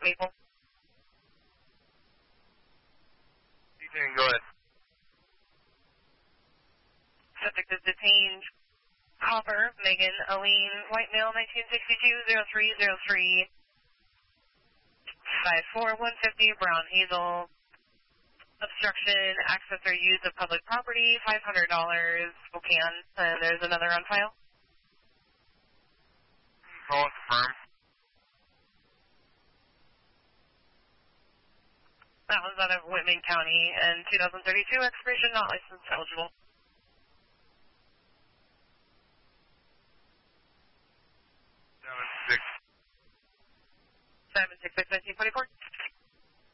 Maple. Ethan, go ahead. Subject is detained. Hopper, Megan, Aline, white male, 1962-0303, 54150, Brown Hazel. Obstruction, access or use of public property, $500, Spokane, and there's another on file. Call confirm. That was out of Whitman County, and 2032, expiration not license eligible. 76. 766-1944.